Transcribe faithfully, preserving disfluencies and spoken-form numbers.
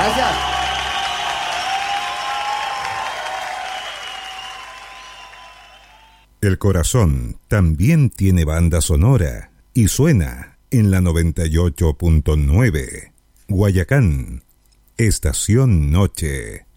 Gracias. El corazón también tiene banda sonora y suena en la noventa y ocho punto nueve. Guayacán, Estación Noche.